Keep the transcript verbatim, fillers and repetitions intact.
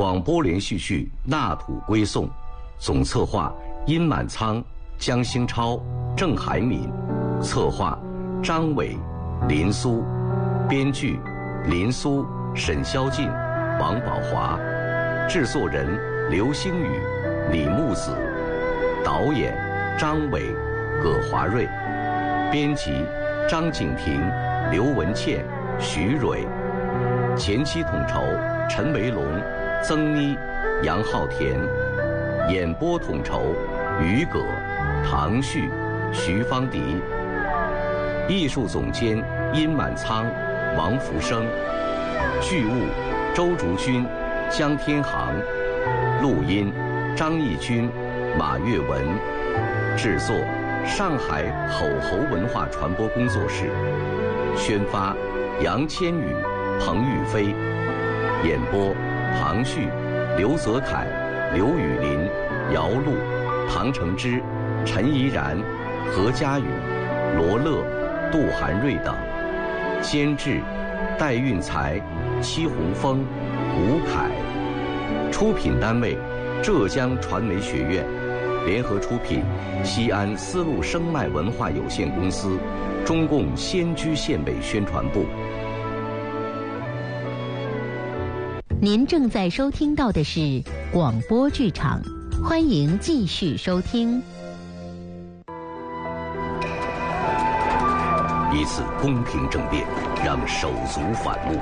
广播连续剧《纳土归宋》，总策划殷满仓、江兴超、郑海敏，策划张伟、林苏，编剧林苏、沈宵禁、王宝华，制作人刘星宇、李木子，导演张伟、葛华瑞，编辑张景婷、刘文倩、徐蕊，前期统筹陈维龙、曾妮、杨浩田，演播统筹于葛、唐旭、徐芳迪，艺术总监殷满仓、王福生，剧务周竹君、江天航，录音张义军、马月文，制作上海吼猴文化传播工作室，宣发杨千羽、彭玉飞，演播唐旭、刘泽楷、刘雨林、姚璐、唐承之、陈怡然、何佳宇、罗乐、杜涵瑞等，监制戴运才、戚红峰、吴凯，出品单位浙江传媒学院，联合出品西安丝路声脉文化有限公司，中共仙居县委宣传部。 您正在收听到的是广播剧场，欢迎继续收听。 一次宫廷政变让手足反目，